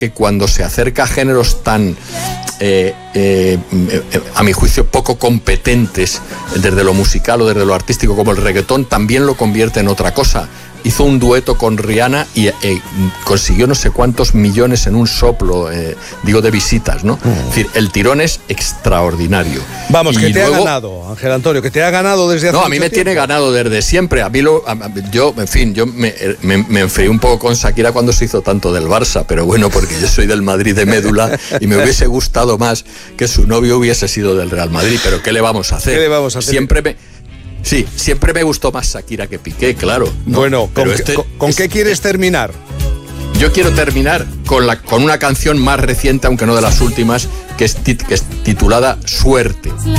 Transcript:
que cuando se acerca a géneros tan, a mi juicio, poco competentes desde lo musical o desde lo artístico como el reggaetón, también lo convierte en otra cosa. Hizo un dueto con Rihanna y consiguió no sé cuántos millones en un soplo, digo, de visitas, ¿no? Es decir, el tirón es extraordinario. Vamos, que te ha ganado, Ángel Antonio, que te ha ganado desde hace No, a mí me tiene ganado desde siempre. Yo me enfrié un poco con Shakira cuando se hizo tanto del Barça, pero bueno, porque yo soy del Madrid de médula y me hubiese gustado más que su novio hubiese sido del Real Madrid, pero ¿qué le vamos a hacer? ¿Qué le vamos a hacer? Siempre me gustó más Shakira que Piqué, claro, ¿no? Bueno, ¿con qué quieres terminar? Yo quiero terminar con una canción más reciente, aunque no de las últimas, que es titulada Suerte.